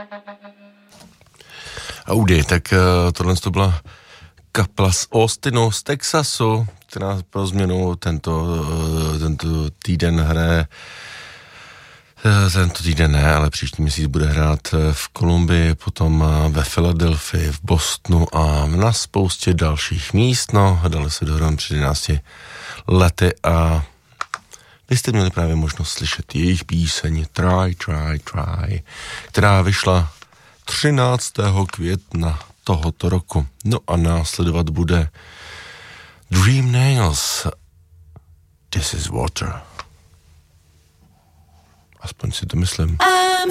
Audi, tak tohle to byla kapela z Austinu, z Texasu, která pro změnu tento týden hraje. Tento týden ne, ale příští měsíc bude hrát v Kolumbii, potom ve Filadelfii, v Bostonu a na spoustě dalších míst. No, dali se dohromady před 11 lety a vy jste měli právě možnost slyšet jejich píseň Try, Try, Try, která vyšla 13. května tohoto roku. No a následovat bude Dream Nails, This is Water. Aspoň si to myslím. I'm